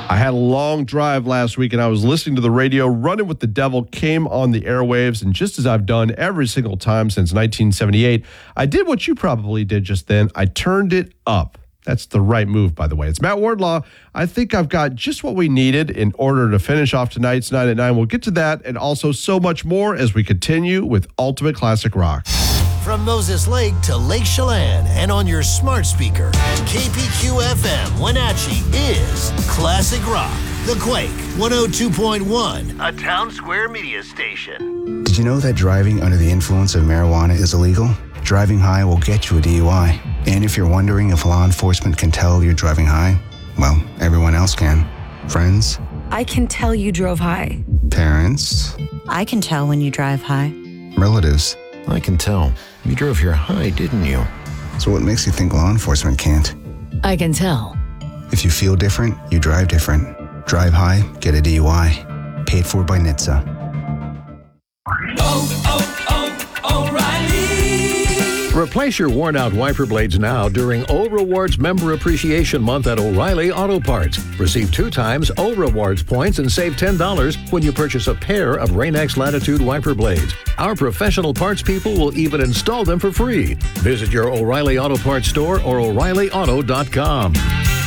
I had a long drive last week and I was listening to the radio. Running with the Devil came on the airwaves, and just as I've done every single time since 1978, I did what you probably did just then. I turned it up. That's the right move, by the way. It's Matt Wardlaw. I think I've got just what we needed in order to finish off tonight's 9 at 9. We'll get to that and also so much more as we continue with Ultimate Classic Rock. From Moses Lake to Lake Chelan and on your smart speaker, KPQ-FM Wenatchee is Classic Rock. The Quake 102.1, a Town Square media station. Did you know that driving under the influence of marijuana is illegal? Driving high will get you a DUI. And if you're wondering if law enforcement can tell you're driving high, well, everyone else can. Friends? I can tell you drove high. Parents? I can tell when you drive high. Relatives? I can tell. You drove here high, didn't you? So what makes you think law enforcement can't? I can tell. If you feel different, you drive different. Drive high, get a DUI. Paid for by NHTSA. O'Reilly. Replace your worn-out wiper blades now during O Rewards Member Appreciation Month at O'Reilly Auto Parts. Receive 2 times O Rewards points and save $10 when you purchase a pair of Rain-X Latitude wiper blades. Our professional parts people will even install them for free. Visit your O'Reilly Auto Parts store or O'ReillyAuto.com.